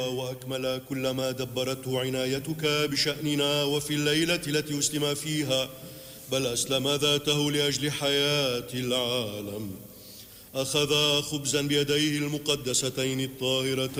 وأكمل كل ما دبرته عنايتك بشأننا وفي الليلة التي أسلم فيها، بل أسلم ذاته لأجل حياة العالم. أخذ خبزا بيديه المقدستين الطاهرتين